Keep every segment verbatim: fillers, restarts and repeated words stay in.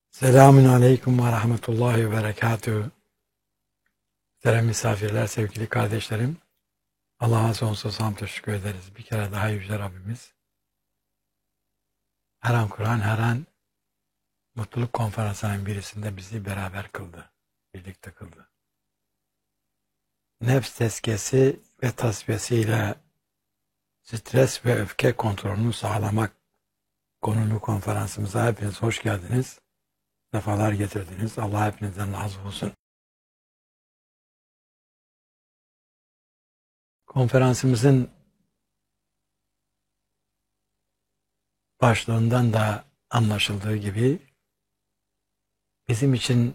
Selamun Aleyküm ve Rahmetullahi ve Berekatühü. Muhterem misafirler, sevgili kardeşlerim. Allah'a sonsuz hamd teşekkür ederiz. Bir kere daha Yüce Rabbimiz her an Kur'an, her an mutluluk konferansının birisinde bizi beraber kıldı. Birlikte kıldı. Nefs tezkiyesi ve tasfiyesiyle stres ve öfke kontrolünü sağlamak konulu konferansımıza hepiniz hoş geldiniz. Sefalar getirdiniz. Allah hepinizden razı olsun. Konferansımızın başlığından da anlaşıldığı gibi bizim için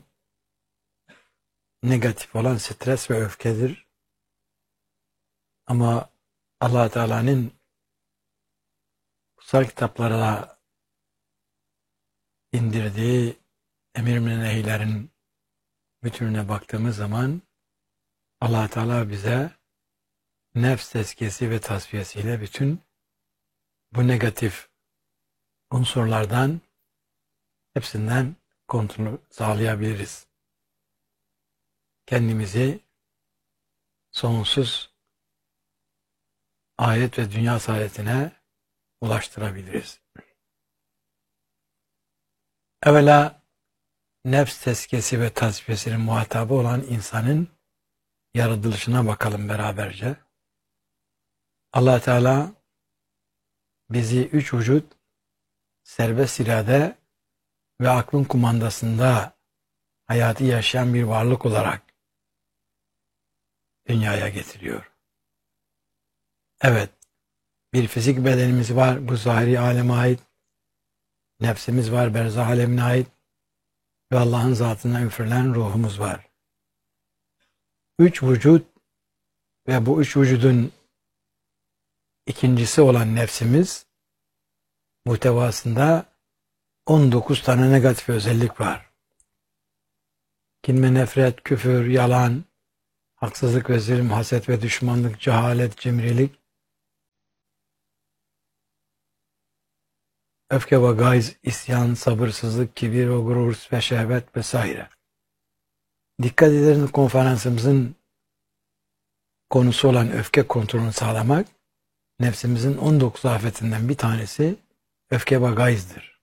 negatif olan stres ve öfkedir. Ama Allah Teala'nın kutsal kitaplara indirdiği emir ve nehirlerin bütününe baktığımız zaman Allah Teala bize nefs tezkiyesi ve tasfiyesiyle bütün bu negatif unsurlardan hepsinden kontrol sağlayabiliriz. Kendimizi sonsuz ayet ve dünya saadetine ulaştırabiliriz. Evvela nefs tezkiyesi ve tasfiyesinin muhatabı olan insanın yaratılışına bakalım beraberce. Allah Teala bizi üç vücut, serbest irade ve aklın kumandasında hayatı yaşayan bir varlık olarak dünyaya getiriyor. Evet, bir fizik bedenimiz var, bu zahiri aleme ait. Nefsimiz var, berzah alemine ait. Ve Allah'ın zatından üfürülen ruhumuz var. Üç vücut ve bu üç vücudun ikincisi olan nefsimiz muhtevasında on dokuz tane negatif özellik var. Kin ve nefret, küfür, yalan, haksızlık ve zulüm, haset ve düşmanlık, cehalet, cimrilik, öfke ve gayz, isyan, sabırsızlık, kibir ve gurur ve şehvet vesaire. Dikkat edin, konferansımızın konusu olan öfke kontrolünü sağlamak, nefsimizin on dokuz afetinden bir tanesi öfke ve gayzdır.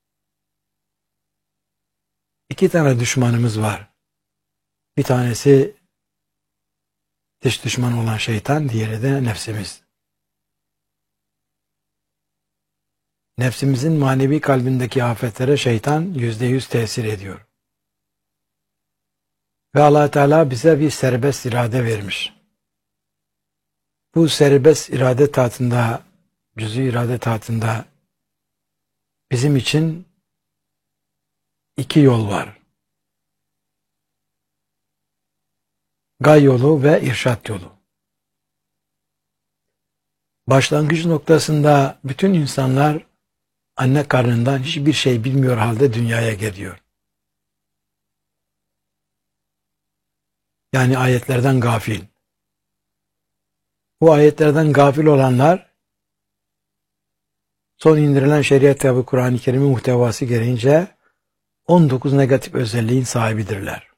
İki tane düşmanımız var. Bir tanesi dış düşman olan şeytan, diğeri de nefsimiz. Nefsimizin manevi kalbindeki afetlere şeytan yüzde yüz tesir ediyor. Ve Allah Teala bize bir serbest irade vermiş. Bu serbest irade tahtında, cüz'i irade tahtında bizim için iki yol var. Gay yolu ve irşat yolu. Başlangıç noktasında bütün insanlar anne karnından hiçbir şey bilmiyor halde dünyaya geliyor. Yani ayetlerden gafil. Bu ayetlerden gafil olanlar son indirilen şeriat kitabı Kur'an-ı Kerim'in muhtevası gereğince on dokuz negatif özelliğin sahibidirler.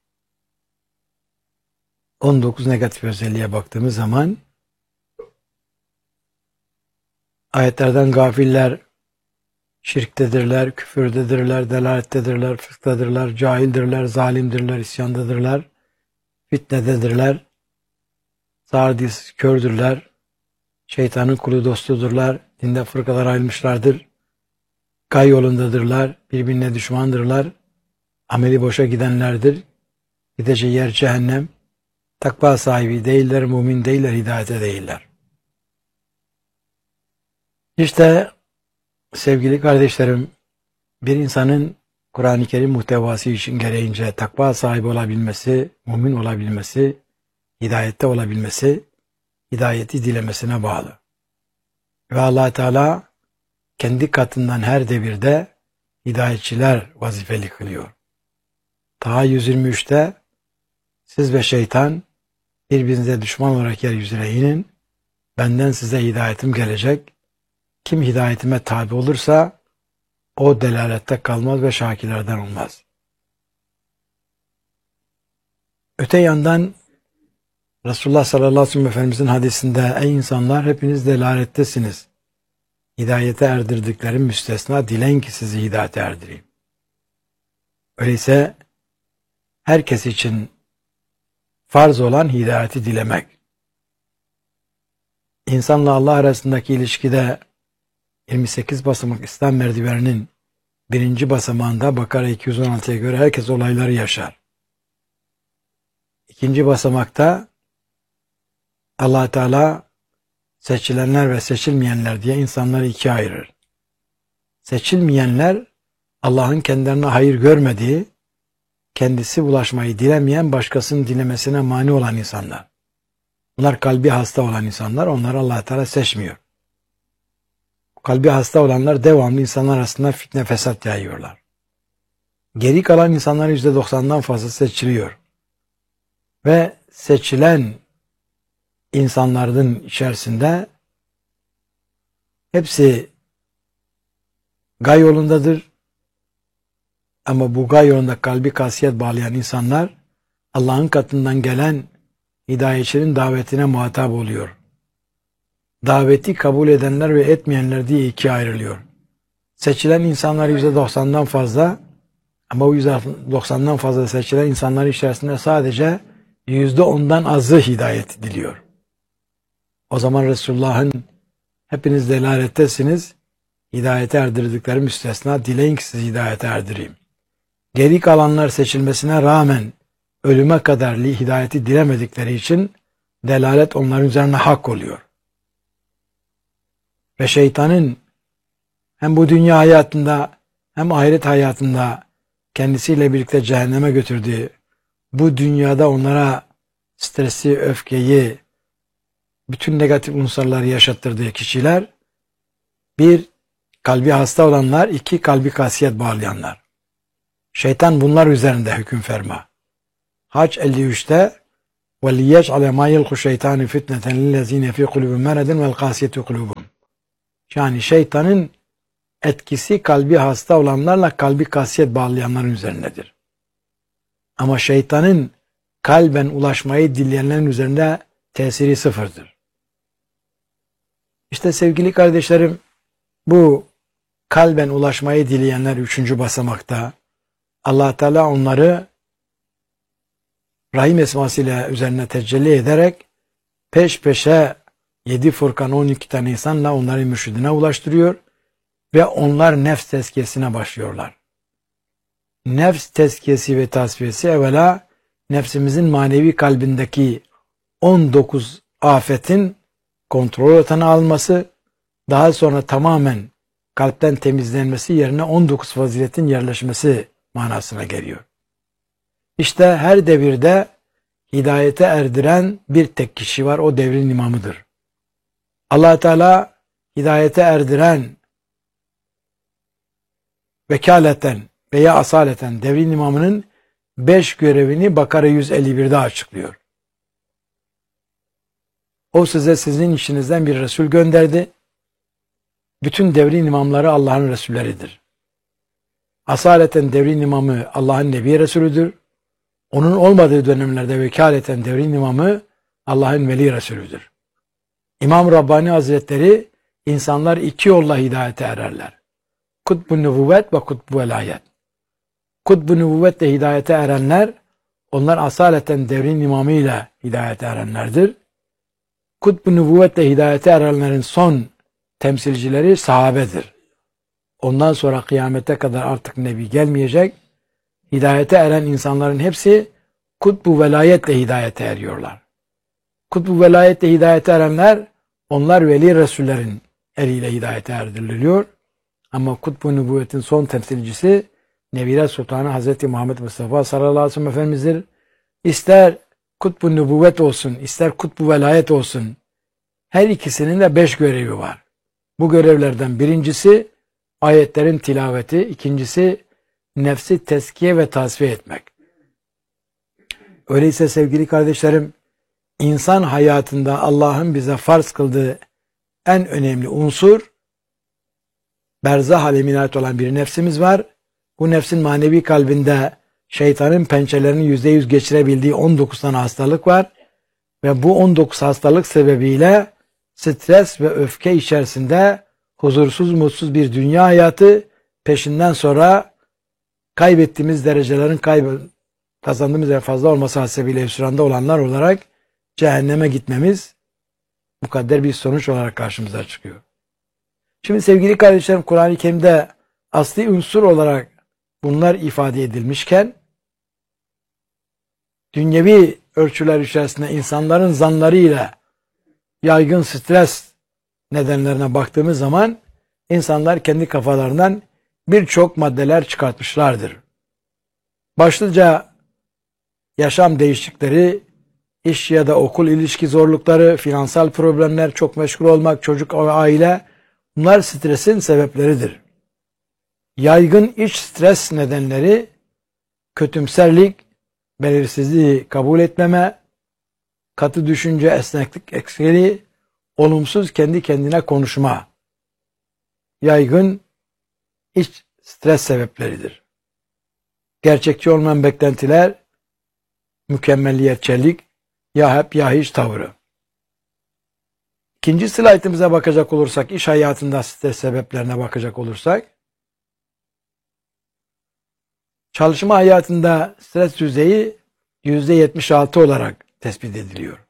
on dokuz negatif özelliğe baktığımız zaman ayetlerden gafiller şirktedirler, küfürdedirler, delalettedirler, fısktadirler, cahildirler, zalimdirler, isyandadırlar, fitnededirler, sağır dilsiz kördürler, şeytanın kulu dostudurlar, dinde fırkalar ayrılmışlardır, gay yolundadırlar, birbirine düşmandırlar, ameli boşa gidenlerdir, gideceği yer cehennem, takva sahibi değiller, mümin değiller, hidayete değiller. İşte sevgili kardeşlerim, bir insanın Kur'an-ı Kerim muhtevası için gereğince takva sahibi olabilmesi, mümin olabilmesi, hidayette olabilmesi, hidayeti dilemesine bağlı. Ve Allah Teala kendi katından her devirde hidayetçiler vazifeli kılıyor. Taha yüz yirmi üçte siz ve şeytan birbirinize düşman olarak yeryüzüne inin, benden size hidayetim gelecek. Kim hidayetime tabi olursa o delalette kalmaz ve şakirlerden olmaz. Öte yandan Resulullah sallallahu aleyhi ve sellem Efendimizin hadisinde ey insanlar hepiniz delalettesiniz. Hidayete erdirdiklerim müstesna, dileyin ki sizi hidayete erdireyim. Öyleyse herkes için farz olan hidayeti dilemek. İnsanla Allah arasındaki ilişkide yirmi sekiz basamak İslam merdiveninin birinci basamağında Bakara iki yüz on altıya göre herkes olayları yaşar. İkinci basamakta Allah Teala seçilenler ve seçilmeyenler diye insanları ikiye ayırır. Seçilmeyenler Allah'ın kendilerine hayır görmediği, kendisi ulaşmayı dilemeyen, başkasının dilemesine mani olan insanlar. Bunlar kalbi hasta olan insanlar, onları Allah Teala seçmiyor. Kalbi hasta olanlar devamlı insanlar arasında fitne fesat yayıyorlar. Geri kalan insanların yüzde doksandan fazla seçiliyor. Ve seçilen insanların içerisinde hepsi gay yolundadır. Ama bu gay yolunda kalbi kasiyet bağlayan insanlar Allah'ın katından gelen hidayetçinin davetine muhatap oluyor. Daveti kabul edenler ve etmeyenler diye ikiye ayrılıyor. Seçilen insanlar yüzde doksandan fazla ama o yüzde doksandan fazla seçilen insanlar içerisinde sadece yüzde ondan azı hidayet diliyor. O zaman Resulullah'ın hepiniz delalettesiniz, hidayete erdirdikleri müstesna, dileyin ki sizi hidayete erdireyim. Geri kalanlar seçilmesine rağmen ölüme kadar hidayeti dilemedikleri için delalet onların üzerine hak oluyor. Ve şeytanın hem bu dünya hayatında hem ahiret hayatında kendisiyle birlikte cehenneme götürdüğü, bu dünyada onlara stresi, öfkeyi, bütün negatif unsurları yaşattırdığı kişiler, bir, kalbi hasta olanlar, iki, kalbi kasiyet bağlayanlar. Şeytan bunlar üzerinde hüküm ferma. Hac elli üçte وَلِيَجْعَلَ مَا يَلْقُ الشَّيْطَانِ فِتْنَةً لِلَّذ۪ينَ ف۪ي قُلُوبٍ مَرَدٍ وَالْقَاسِيَةُ قُلُوبُهُمْ. Yani şeytanın etkisi kalbi hasta olanlarla kalbi kasiyet bağlayanların üzerindedir. Ama şeytanın kalben ulaşmayı dileyenlerin üzerinde tesiri sıfırdır. İşte sevgili kardeşlerim, bu kalben ulaşmayı dileyenler üçüncü basamakta Allah Teala onları Rahim esmasıyla üzerine tecelli ederek peş peşe yedi Furkan on iki tane insanla onları mürşidine ulaştırıyor ve onlar nefs tezkiyesine başlıyorlar. Nefs tezkiyesi ve tasfiyesi evvela nefsimizin manevi kalbindeki on dokuz afetin kontrol altına alması, daha sonra tamamen kalpten temizlenmesi yerine on dokuz faziletin yerleşmesi manasına geliyor. İşte her devirde hidayete erdiren bir tek kişi var, o devrin imamıdır. Allah Teala hidayete erdiren vekaleten veya asaleten devrin imamının beş görevini Bakara yüz elli birde açıklıyor. O size sizin işinizden bir Resul gönderdi. Bütün devrin imamları Allah'ın Resulleridir. Asaleten devrin imamı Allah'ın Nebi Resulüdür. Onun olmadığı dönemlerde vekaleten devrin imamı Allah'ın Veli Resulüdür. İmam Rabbani Hazretleri insanlar iki yolla hidayete ererler. Kutbu nübüvvet ve kutbu velayet. Kutbu nübüvvetle hidayete erenler, onlar asaleten devrin imamıyla hidayete erenlerdir. Kutbu nübüvvetle hidayete erenlerin son temsilcileri sahabedir. Ondan sonra kıyamete kadar artık Nebi gelmeyecek. Hidayete eren insanların hepsi kutbu velayetle hidayete eriyorlar. Kutbu velayetle hidayete erenler, onlar veli Resullerin eliyle hidayete erdiriliyor. Ama kutbu nübüvvetin son temsilcisi Nebiler Sultanı Hazreti Muhammed Mustafa sallallahu aleyhi ve sellem Efendimiz'dir. İster kutbu nübüvvet olsun, ister kutbu velayet olsun, her ikisinin de beş görevi var. Bu görevlerden birincisi ayetlerin tilaveti, ikincisi nefsi teskiye ve tasfiye etmek. Öyleyse sevgili kardeşlerim, insan hayatında Allah'ın bize farz kıldığı en önemli unsur, berzah alemine ait olan bir nefsimiz var. Bu nefsin manevi kalbinde şeytanın pençelerini yüzde yüz geçirebildiği on dokuz tane hastalık var. Ve bu on dokuz hastalık sebebiyle stres ve öfke içerisinde huzursuz, mutsuz bir dünya hayatı, peşinden sonra kaybettiğimiz derecelerin kaybı, kazandığımız en fazla olması hasebiyle hüsranda olanlar olarak cehenneme gitmemiz mukadder bir sonuç olarak karşımıza çıkıyor. Şimdi sevgili kardeşlerim, Kur'an-ı Kerim'de asli unsur olarak bunlar ifade edilmişken, dünyevi ölçüler içerisinde insanların zanlarıyla yaygın stres nedenlerine baktığımız zaman insanlar kendi kafalarından birçok maddeler çıkartmışlardır. Başlıca yaşam değişiklikleri, iş ya da okul ilişki zorlukları, finansal problemler, çok meşgul olmak, çocuk, aile, bunlar stresin sebepleridir. Yaygın iç stres nedenleri kötümserlik, belirsizliği kabul etmeme, katı düşünce, esneklik eksikliği, olumsuz kendi kendine konuşma, yaygın iç stres sebepleridir. Gerçekçi olmayan beklentiler, mükemmelliyetçilik, ya hep ya hiç tavrı. İkinci slaytımıza bakacak olursak, iş hayatında stres sebeplerine bakacak olursak, çalışma hayatında stres düzeyi yüzde yetmiş altı olarak tespit ediliyor.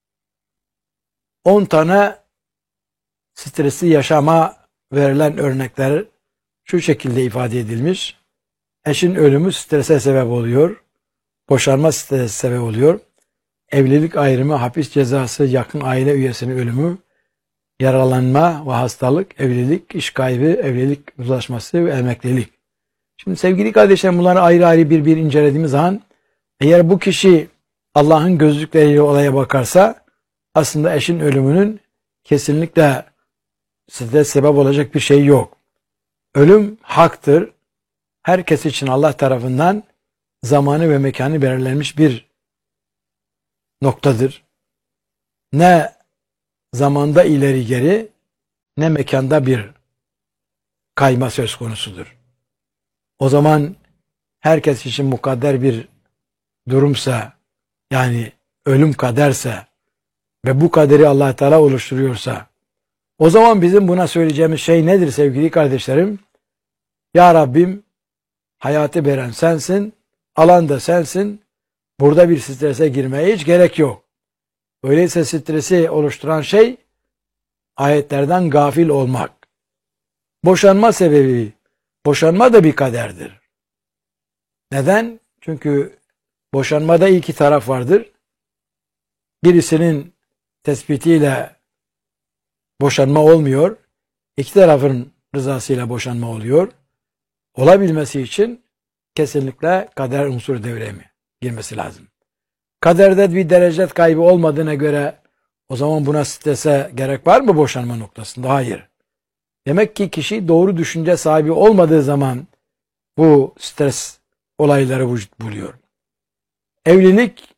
on tane stresi yaşama verilen örnekler şu şekilde ifade edilmiş. Eşin ölümü strese sebep oluyor. Boşanma strese sebep oluyor. Evlilik ayrımı, hapis cezası, yakın aile üyesinin ölümü, yaralanma ve hastalık, evlilik, iş kaybı, evlilik uzlaşması ve emeklilik. Şimdi sevgili kardeşlerim, bunları ayrı ayrı bir bir incelediğimiz zaman, eğer bu kişi Allah'ın gözlükleriyle olaya bakarsa, aslında eşin ölümünün kesinlikle stres sebep olacak bir şey yok. Ölüm haktır. Herkes için Allah tarafından zamanı ve mekanı belirlenmiş bir noktadır. Ne zamanda ileri geri, ne mekanda bir kayma söz konusudur. O zaman herkes için mukadder bir durumsa, yani ölüm kaderse ve bu kaderi Allah Teala oluşturuyorsa, o zaman bizim buna söyleyeceğimiz şey nedir sevgili kardeşlerim? Ya Rabbim, hayatı veren sensin, alan da sensin, burada bir strese girmeye hiç gerek yok. Öyleyse stresi oluşturan şey, ayetlerden gafil olmak. Boşanma sebebi, boşanma da bir kaderdir. Neden? Çünkü boşanmada iki taraf vardır. Birisinin tespitiyle boşanma olmuyor. İki tarafın rızasıyla boşanma oluyor. Olabilmesi için kesinlikle kader unsuru devreye girmesi lazım. Kaderde bir derece kaybı olmadığına göre o zaman buna strese gerek var mı boşanma noktasında? Hayır. Demek ki kişi doğru düşünce sahibi olmadığı zaman bu stres olayları vücut buluyor. Evlilik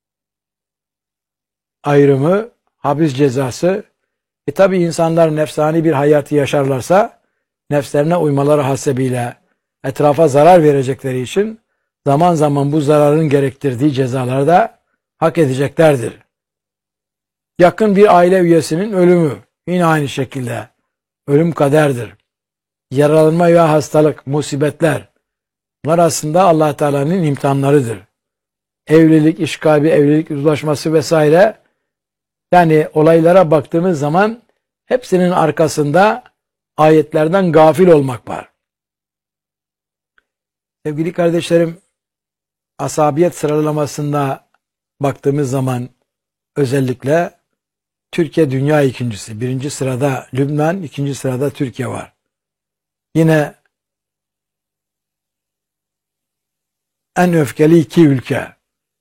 ayrımı, hapis cezası, e tabi insanlar nefsani bir hayatı yaşarlarsa nefslerine uymaları hasebiyle etrafa zarar verecekleri için zaman zaman bu zararın gerektirdiği cezaları da hak edeceklerdir. Yakın bir aile üyesinin ölümü yine aynı şekilde ölüm kaderdir. Yaralanma veya hastalık, musibetler, bunlar aslında Allah Teala'nın imtihanlarıdır. Evlilik, iş kaybı, evlilik uzlaşması vesaire, yani olaylara baktığımız zaman hepsinin arkasında ayetlerden gafil olmak var. Sevgili kardeşlerim, asabiyet sıralamasında baktığımız zaman özellikle Türkiye dünya ikincisi. Birinci sırada Lübnan, ikinci sırada Türkiye var. Yine en öfkeli iki ülke.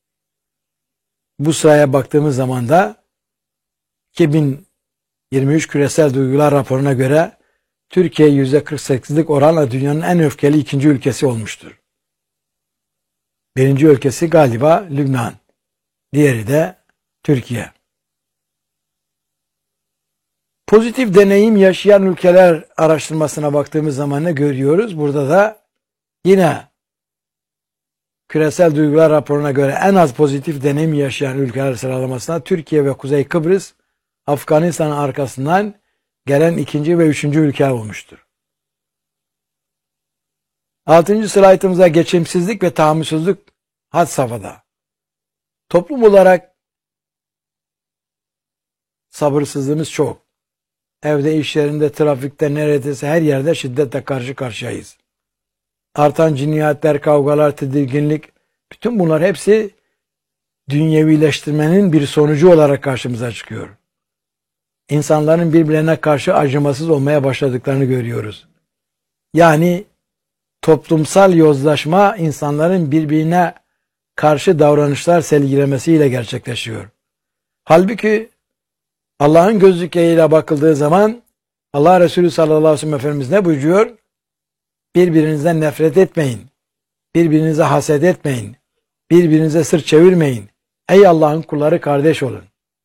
Bu sıraya baktığımız zaman da iki bin yirmi üç küresel duygular raporuna göre Türkiye yüzde kırk sekizlik oranla dünyanın en öfkeli ikinci ülkesi olmuştur. Birinci ülkesi galiba Lübnan. Diğeri de Türkiye. Pozitif deneyim yaşayan ülkeler araştırmasına baktığımız zaman ne görüyoruz? Burada da yine Küresel Duygular raporuna göre en az pozitif deneyim yaşayan ülkeler sıralamasında Türkiye ve Kuzey Kıbrıs, Afganistan'ın arkasından gelen ikinci ve üçüncü ülke olmuştur. Altıncı slaytımıza geçimsizlik ve tahammülsüzlük had safhada. Toplum olarak sabırsızlığımız çok. Evde, iş yerinde, trafikte, neredeyse her yerde şiddetle karşı karşıyayız. Artan cinayetler, kavgalar, tedirginlik, bütün bunlar hepsi dünyevileştirmenin bir sonucu olarak karşımıza çıkıyor. İnsanların birbirlerine karşı acımasız olmaya başladıklarını görüyoruz. Yani toplumsal yozlaşma insanların birbirine karşı davranışlar sergilemesiyle gerçekleşiyor. Halbuki Allah'ın gözlükleriyle bakıldığı zaman Allah Resulü sallallahu aleyhi ve sellem Efendimiz ne buyuruyor? Birbirinizden nefret etmeyin. Birbirinize haset etmeyin. Birbirinize sırt çevirmeyin. Ey Allah'ın kulları, kardeş olun.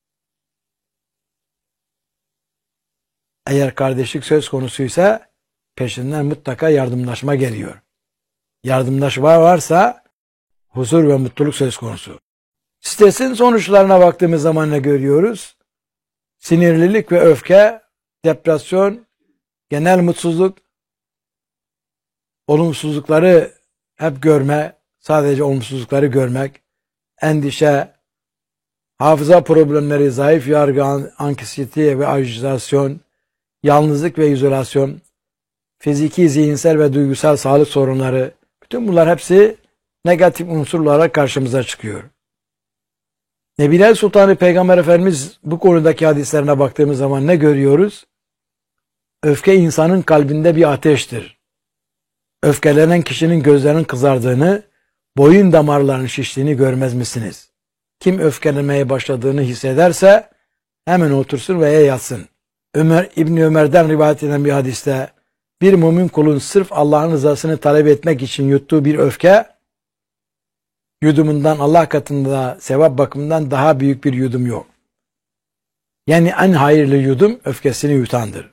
Eğer kardeşlik söz konusuysa peşinden mutlaka yardımlaşma geliyor. Yardımlaşma varsa huzur ve mutluluk söz konusu. Stresin sonuçlarına baktığımız zaman ne görüyoruz? Sinirlilik ve öfke, depresyon, genel mutsuzluk, olumsuzlukları hep görme, sadece olumsuzlukları görmek, endişe, hafıza problemleri, zayıf yargı, anksiyete ve ajitasyon, yalnızlık ve izolasyon, fiziki, zihinsel ve duygusal sağlık sorunları, bütün bunlar hepsi negatif unsurlara karşımıza çıkıyor. Nebiler Sultanı Peygamber Efendimiz bu konudaki hadislerine baktığımız zaman ne görüyoruz? Öfke insanın kalbinde bir ateştir. Öfkelenen kişinin gözlerinin kızardığını, boyun damarlarının şiştiğini görmez misiniz? Kim öfkelenmeye başladığını hissederse hemen otursun veya yatsın. Ömer İbni Ömer'den rivayet edilen bir hadiste bir mümin kulun sırf Allah'ın rızasını talep etmek için yuttuğu bir öfke yudumundan Allah katında sevap bakımından daha büyük bir yudum yok. Yani en hayırlı yudum öfkesini yutandır.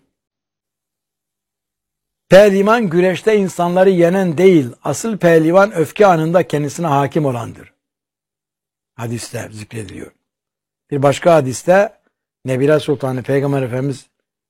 Pehlivan güreşte insanları yenen değil, asıl pehlivan öfke anında kendisine hakim olandır. Hadiste zikrediliyor. Bir başka hadiste Nebiler Sultanı Peygamber Efendimiz,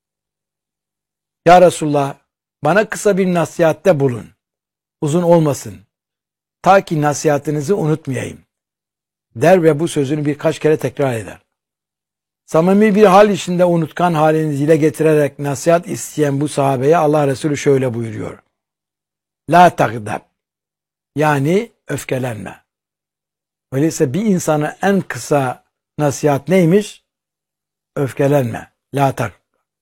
Ya Resulullah, bana kısa bir nasihatte bulun. Uzun olmasın. Ta ki nasihatinizi unutmayayım. Der ve bu sözünü birkaç kere tekrar eder. Samimi bir hal içinde unutkan halini dile getirerek nasihat isteyen bu sahabeye Allah Resulü şöyle buyuruyor. La tagdab. Yani öfkelenme. Öyleyse bir insana en kısa nasihat neymiş? Öfkelenme. La tagdab.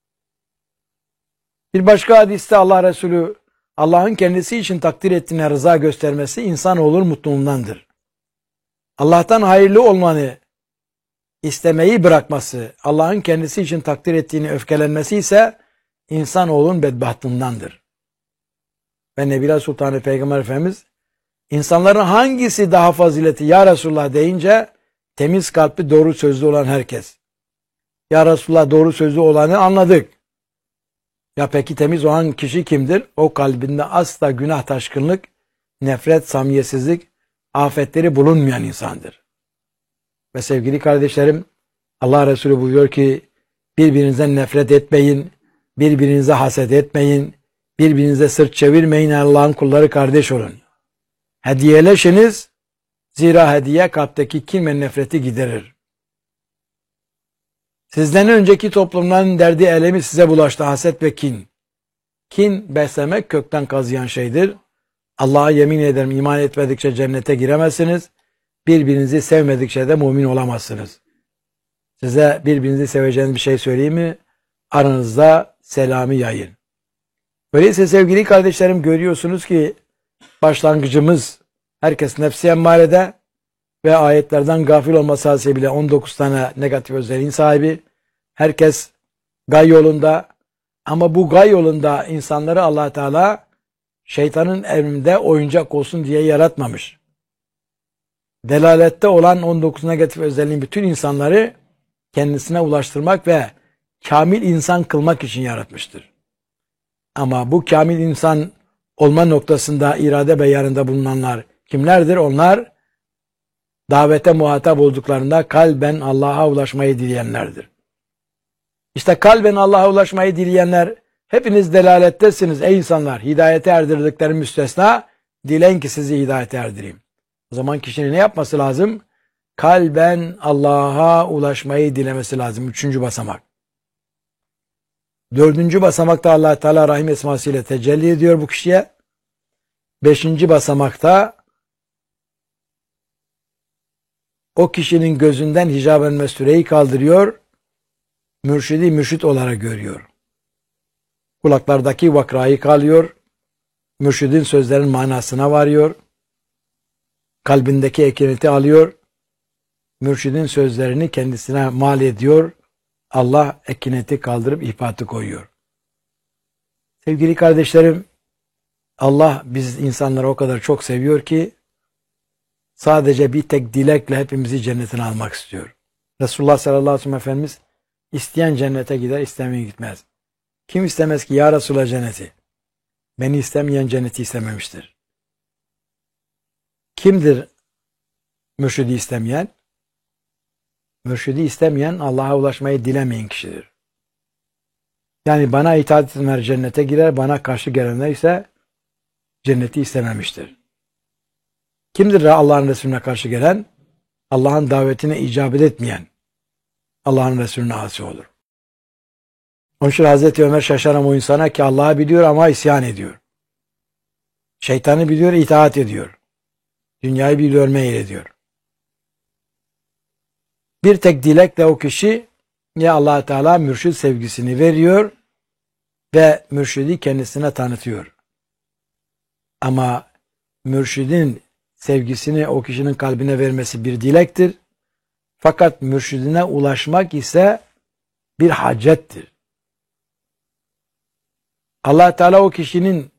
Bir başka hadiste Allah Resulü Allah'ın kendisi için takdir ettiğine rıza göstermesi insanoğlunun mutluluğundandır. Allah'tan hayırlı olmanı istemeyi bırakması, Allah'ın kendisi için takdir ettiğini öfkelenmesi ise insanoğlunun bedbahtlığındandır. Ve Nebiler Sultanı Peygamber Efendimiz insanların hangisi daha fazileti ya Resulullah deyince temiz kalpli doğru sözlü olan herkes. Ya Resulullah doğru sözlü olanı anladık. Ya peki temiz olan kişi kimdir? O kalbinde asla günah, taşkınlık, nefret, samiyetsizlik, afetleri bulunmayan insandır. Ve sevgili kardeşlerim, Allah Resulü buyuruyor ki birbirinizden nefret etmeyin, birbirinize haset etmeyin, birbirinize sırt çevirmeyin, Allah'ın kulları kardeş olun. Hediyeleşiniz, zira hediye kalpteki kin ve nefreti giderir. Sizden önceki toplumların derdi elemi size bulaştı, haset ve kin. Kin beslemek kökten kazıyan şeydir. Allah'a yemin ederim iman etmedikçe cennete giremezsiniz. Birbirinizi sevmedikçe de mümin olamazsınız. Size birbirinizi seveceğiniz bir şey söyleyeyim mi? Aranızda selamı yayın. Öyleyse sevgili kardeşlerim görüyorsunuz ki başlangıcımız herkes nefsi emmarede ve ayetlerden gafil olması hasebiyle on dokuz tane negatif özelliğin sahibi. Herkes gay yolunda ama bu gay yolunda insanları Allah Teala şeytanın emrinde oyuncak olsun diye yaratmamış. Delalette olan on dokuz negatif özelliğin bütün insanları kendisine ulaştırmak ve kamil insan kılmak için yaratmıştır. Ama bu kamil insan olma noktasında irade beyanında bulunanlar Kimlerdir? Onlar davete muhatap olduklarında kalben Allah'a ulaşmayı dileyenlerdir. İşte kalben Allah'a ulaşmayı dileyenler, hepiniz delalettesiniz ey insanlar. Hidayete erdirdikleri müstesna, dileyin ki sizi hidayete erdireyim. O zaman kişinin ne yapması lazım? Kalben Allah'a ulaşmayı dilemesi lazım. Üçüncü basamak. Dördüncü basamakta Allah Teala Rahim esmasıyla tecelli ediyor bu kişiye. Beşinci basamakta o kişinin gözünden hicab-ı mestureyi kaldırıyor, mürşidi mürşit olarak görüyor. Kulaklardaki vakrayı kalıyor, mürşidin sözlerin manasına varıyor, kalbindeki ekineti alıyor, mürşidin sözlerini kendisine mal ediyor, Allah ekineti kaldırıp ihpatı koyuyor. Sevgili kardeşlerim, Allah biz insanları o kadar çok seviyor ki sadece bir tek dilekle hepimizi cennetine almak istiyor. Resulullah sallallahu aleyhi ve sellem Efendimiz isteyen cennete gider, istemeyen gitmez. Kim istemez ki ya Resulullah cenneti? Beni istemeyen cenneti istememiştir. Kimdir mürşidi istemeyen? Mürşidi istemeyen Allah'a ulaşmayı dilemeyen kişidir. Yani bana itaat edenler cennete girer, bana karşı gelenler ise cenneti istememiştir. Kimdir Allah'ın Resulüne karşı gelen? Allah'ın davetine icabet etmeyen, Allah'ın Resulüne asi olur. Onun için Hazreti Ömer şaşaran o insana ki Allah'ı biliyor ama isyan ediyor. Şeytanı biliyor, itaat ediyor. Dünyayı biliyor, meylediyor. Bir tek dilekle o kişi ya Allah Teala mürşid sevgisini veriyor ve mürşidi kendisine tanıtıyor. Ama mürşidin sevgisini o kişinin kalbine vermesi bir dilektir. Fakat mürşidine ulaşmak ise bir hacettir. Allah Teala o kişinin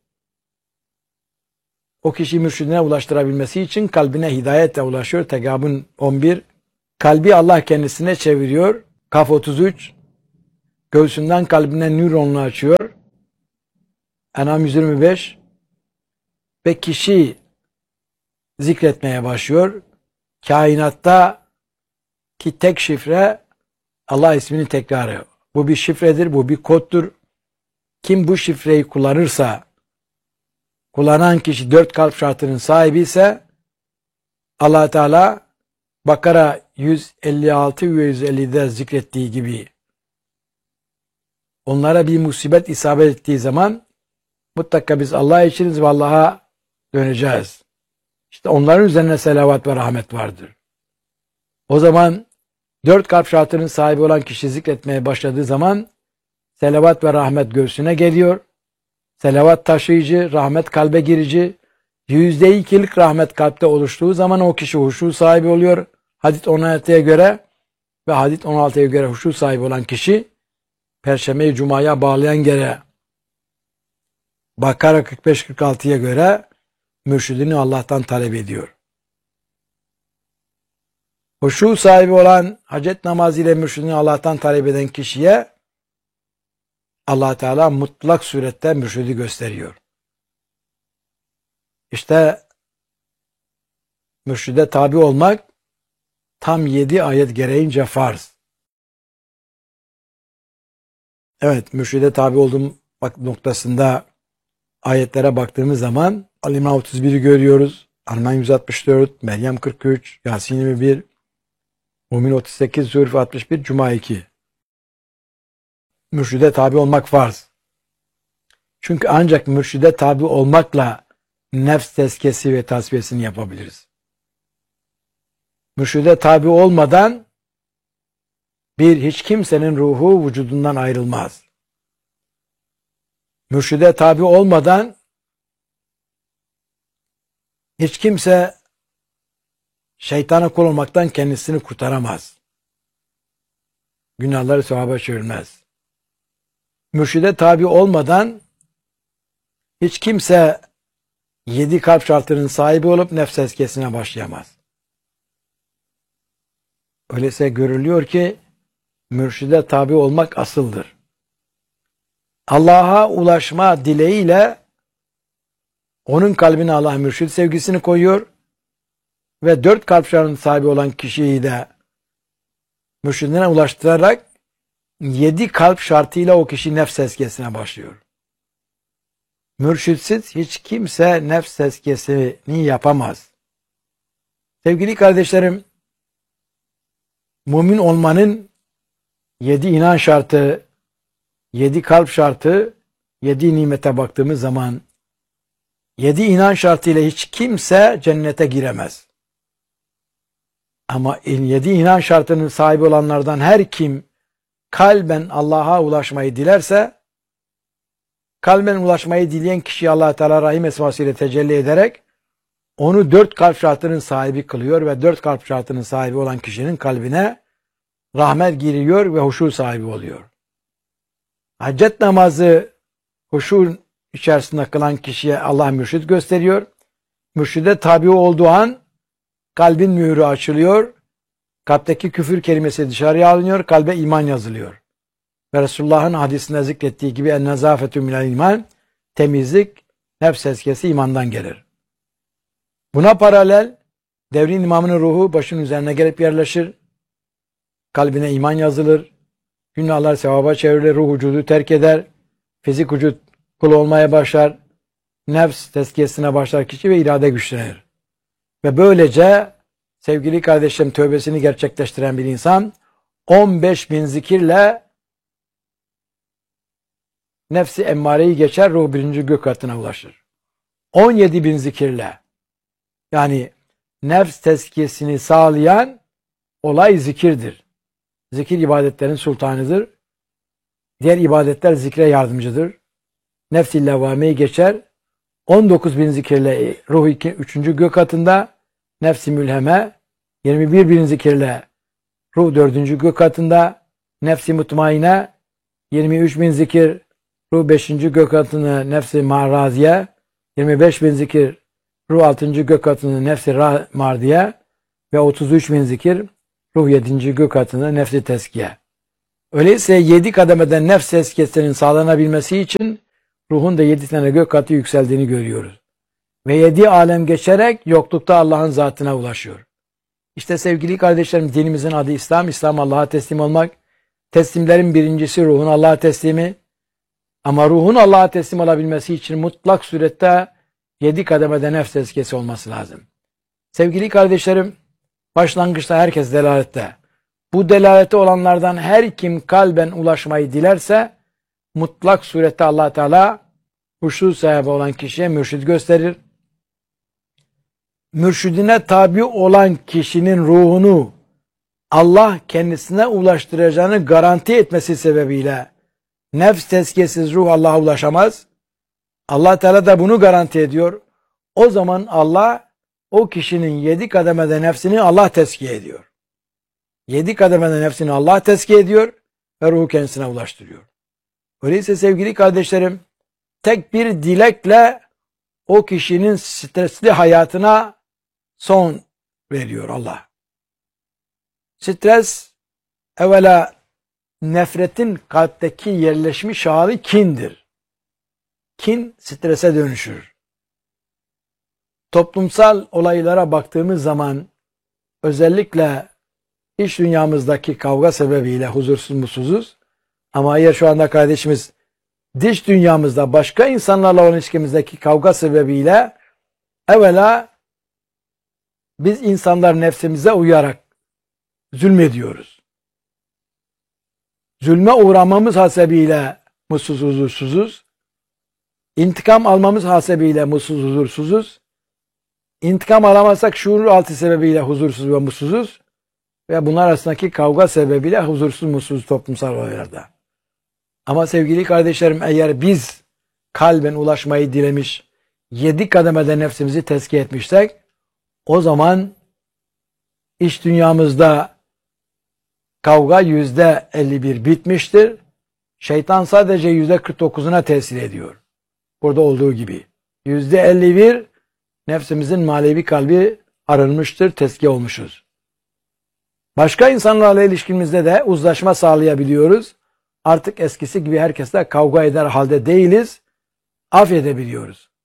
o kişi mürşidine ulaştırabilmesi için kalbine hidayetle ulaşıyor. Tegabun on bir. Kalbi Allah kendisine çeviriyor. Kaf otuz üç. Göğsünden kalbine nöronunu açıyor. En'am yüz yirmi beş. Ve kişi zikretmeye başlıyor. Kainatta ki tek şifre Allah isminin tekrarı. Bu bir şifredir, bu bir koddur. Kim bu şifreyi kullanırsa, kullanan kişi dört kalp şartının sahibi ise Allah Teala Bakara yüz elli altı ve yüz ellide zikrettiği gibi onlara bir musibet isabet ettiği zaman mutlaka biz Allah içiniz ve Allah'a döneceğiz. İşte onların üzerine selavat ve rahmet vardır. O zaman dört kalp şartının sahibi olan kişi zikretmeye başladığı zaman selavat ve rahmet göğsüne geliyor. Selavat taşıyıcı, rahmet kalbe girici, yüzde ikilik rahmet kalpte oluştuğu zaman o kişi huşu sahibi oluyor. Hadis on altıya göre ve hadis on altıya göre huşu sahibi olan kişi Perşembe-i Cuma'ya bağlayan gere Bakara kırk beş kırk altıya göre mürşidini Allah'tan talep ediyor. Huşu sahibi olan hacet namazı ile mürşidini Allah'tan talep eden kişiye Allah Teala mutlak surette mürşidi gösteriyor. İşte mürşide tabi olmak tam yedi ayet gereğince farz. Evet, mürşide tabi olduğum noktasında ayetlere baktığımız zaman Al-İmran otuz bir'i görüyoruz. An'am yüz altmış dört, Meryem kırk üç, Yasin yirmi bir, Mümin otuz sekiz, Zülf altmış bir, Cuma iki. Mürşide tabi olmak farz. Çünkü ancak mürşide tabi olmakla nefs tezkiyesi ve tasfiyesini yapabiliriz. Mürşide tabi olmadan bir hiç kimsenin ruhu vücudundan ayrılmaz. Mürşide tabi olmadan hiç kimse şeytana kul olmaktan kendisini kurtaramaz. Günahları sevaba çevirmez. Mürşide tabi olmadan hiç kimse yedi kalp şartının sahibi olup nefs tezkiyesine başlayamaz. Öyleyse görülüyor ki mürşide tabi olmak asıldır. Allah'a ulaşma dileğiyle onun kalbine Allah mürşid sevgisini koyuyor. ve dört kalp şartının sahibi olan kişiyi de mürşidine ulaştırarak yedi kalp şartıyla o kişi nefs tezkiyesine başlıyor. Mürşitsiz hiç kimse nefs tezkiyesini yapamaz. Sevgili kardeşlerim, mümin olmanın yedi inan şartı, yedi kalp şartı, yedi nimete baktığımız zaman yedi inan şartıyla hiç kimse cennete giremez. Ama yedi inan şartının sahibi olanlardan her kim kalben Allah'a ulaşmayı dilerse, kalben ulaşmayı dileyen kişi Allah Teala Rahim esmasıyla tecelli ederek onu dört kalp şartının sahibi kılıyor ve dört kalp şartının sahibi olan kişinin kalbine rahmet giriyor ve huşu sahibi oluyor. Hacet namazı huşu içerisinde kılan kişiye Allah mürşid gösteriyor. Mürşide tabi olduğu an kalbin mühürü açılıyor. Kalpteki küfür kelimesi dışarıya alınıyor. Kalbe iman yazılıyor. Ve Resulullah'ın hadisinde zikrettiği gibi en-nezafetü minel iman, temizlik, nefs tezkiyesi imandan gelir. Buna paralel devrin imamının ruhu başının üzerine gelip yerleşir. Kalbine iman yazılır. Günahlar sevaba çevrilir. Ruh vücudu terk eder. Fizik vücut kul olmaya başlar. Nefs tezkiyesine başlar kişi ve irade güçlenir. Ve böylece sevgili kardeşlerim tövbesini gerçekleştiren bir insan on beş bin zikirle nefsi emmareyi geçer, ruh birinci gök katına ulaşır. on yedi bin zikirle, yani nefs tezkiyesini sağlayan olay zikirdir. Zikir ibadetlerin sultanıdır. Diğer ibadetler zikre yardımcıdır. Nefs-i levvameyi geçer. on dokuz bin zikirle ruh üçüncü gök katında, nefs-i mülheme, yirmi bir bin zikirle ruh dördüncü gök katında, nefs-i mutmaine, yirmi üç bin zikir ruh beşinci gök katında, nefs-i maraziye, yirmi beş bin zikir ruh altıncı gök katında, nefs-i mardiye ve otuz üç bin zikir ruh yedinci gök katında, nefs-i teskiye. Öyleyse yedi kademeden nefs tezkiyesinin sağlanabilmesi için ruhun da yedi tane gök katı yükseldiğini görüyoruz. Ve yedi alem geçerek yoklukta Allah'ın zatına ulaşıyor. İşte sevgili kardeşlerim, dinimizin adı İslam. İslam Allah'a teslim olmak. Teslimlerin birincisi ruhun Allah'a teslimi. Ama ruhun Allah'a teslim olabilmesi için mutlak surette yedi kademede nefs tezkiyesi olması lazım. Sevgili kardeşlerim, başlangıçta herkes delalette. Bu delalete olanlardan her kim kalben ulaşmayı dilerse mutlak surette Allah Teala huşu sahibi olan kişiye mürşid gösterir. Mürşidine tabi olan kişinin ruhunu Allah kendisine ulaştıracağını garanti etmesi sebebiyle nefs tezkiyesiz ruh Allah'a ulaşamaz. Allah Teala da bunu garanti ediyor. O zaman Allah o kişinin yedi kademede nefsini Allah tezkiye ediyor. Yedi kademede nefsini Allah tezkiye ediyor ve ruhu kendisine ulaştırıyor. Öyleyse sevgili kardeşlerim, tek bir dilekle o kişinin stresli hayatına son veriyor Allah. Stres evvela nefretin kalpteki yerleşmiş hali kindir. Kin strese dönüşür. Toplumsal olaylara baktığımız zaman özellikle iş dünyamızdaki kavga sebebiyle huzursuz mutsuzuz. Ama eğer şu anda kardeşimiz dış dünyamızda başka insanlarla olan ilişkimizdeki kavga sebebiyle evvela biz insanlar nefsimize uyarak zulmediyoruz. Zulme uğramamız hasebiyle mutsuz huzursuzuz. İntikam almamız hasebiyle mutsuz huzursuzuz. İntikam alamazsak şuur altı sebebiyle huzursuz ve mutsuzuz. Ve bunlar arasındaki kavga sebebiyle huzursuz mutsuz toplumsal olaylarda. Ama sevgili kardeşlerim, eğer biz kalben ulaşmayı dilemiş, yedi kademede nefsimizi tezkiye etmişsek, o zaman iş dünyamızda kavga yüzde elli bir bitmiştir. Şeytan sadece yüzde kırk dokuzuna tesir ediyor. Burada olduğu gibi. Yüzde elli bir nefsimizin manevi kalbi arınmıştır, tezkiye olmuşuz. Başka insanlarla ilişkimizde de uzlaşma sağlayabiliyoruz. Artık eskisi gibi herkesle kavga eder halde değiliz. Affedebiliyoruz.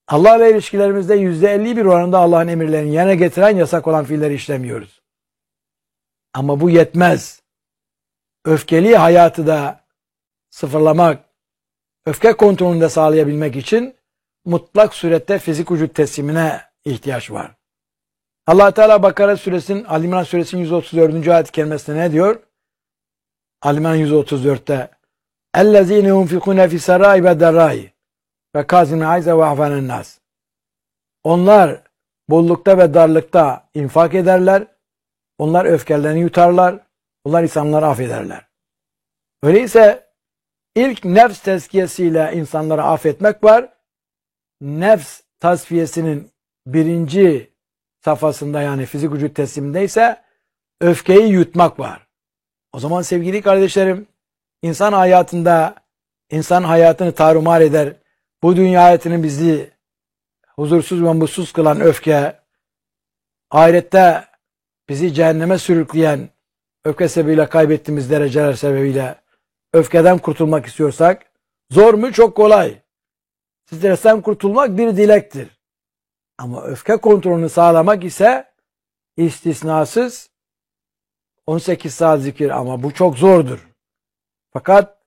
Allah'la ilişkilerimizde yüzde elli bir oranında Allah'ın emirlerini yerine getiren, yasak olan fiilleri işlemiyoruz. Ama bu yetmez. Öfkeli hayatı da sıfırlamak, öfke kontrolünü de sağlayabilmek için mutlak surette fizik vücut teslimine ihtiyaç var. Allah Teala Bakara suresinin, Ali İmran suresinin yüz otuz dördüncü ayet-i kerimesinde ne diyor? Ali İmran yüz otuz dörtte اَلَّذ۪ينَ يُنْفِقُونَ فِي سَرَّاءِ وَدَرَّاءِ وَكَازِمِ عَيْزَ وَعْفَانَ النَّاسِ. Onlar bollukta ve darlıkta infak ederler. Onlar öfkelerini yutarlar. Onlar insanları affederler. Öyleyse ilk nefs tezkiyesiyle insanları affetmek var. Nefs tasfiyesinin birinci safhasında, yani fizik vücut tesliminde ise öfkeyi yutmak var. O zaman sevgili kardeşlerim, insan hayatında insan hayatını tarumar eder. Bu dünya hayatının bizi huzursuz ve mutsuz kılan öfke, ahirette bizi cehenneme sürükleyen öfke sebebiyle kaybettiğimiz dereceler sebebiyle öfkeden kurtulmak istiyorsak, zor mu? Çok kolay. Stresten kurtulmak bir dilektir. Ama öfke kontrolünü sağlamak ise istisnasız on sekiz saat zikir, ama bu çok zordur. Fakat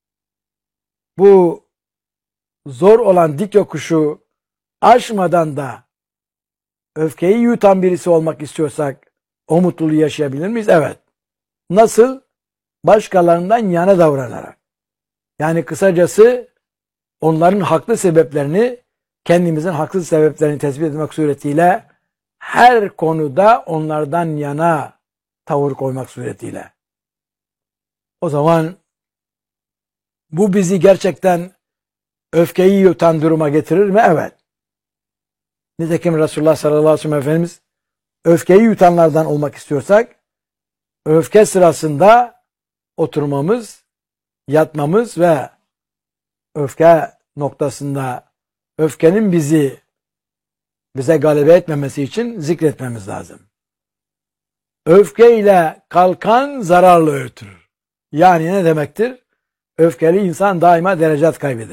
bu zor olan dik yokuşu aşmadan da öfkeyi yutan birisi olmak istiyorsak o mutluluğu yaşayabilir miyiz? Evet. Nasıl? Başkalarından yana davranarak. Yani kısacası onların haklı sebeplerini, kendimizin haksız sebeplerini tespit etmek suretiyle her konuda onlardan yana tavır koymak suretiyle. O zaman bu bizi gerçekten öfkeyi yutan duruma getirir mi? Evet. Nitekim Resulullah sallallahu aleyhi ve sellem Efendimiz öfkeyi yutanlardan olmak istiyorsak öfke sırasında oturmamız, yatmamız ve öfke noktasında öfkenin bizi bize galebe etmemesi için zikretmemiz lazım. Öfkeyle kalkan zararlı ötürür. Yani ne demektir? Öfkeli insan daima derecat kaybeder.